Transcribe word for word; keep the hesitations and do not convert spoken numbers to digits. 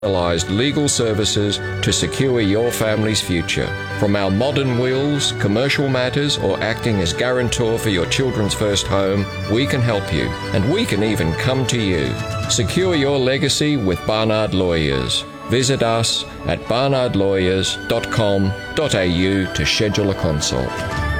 specialised legal services to secure your family's future. From our modern wills, commercial matters, or acting as guarantor for your children's first home, we can help you, and we can even come to you. Secure your legacy with Barnard Lawyers. Visit us at barnard lawyers dot com dot a u to schedule a consult.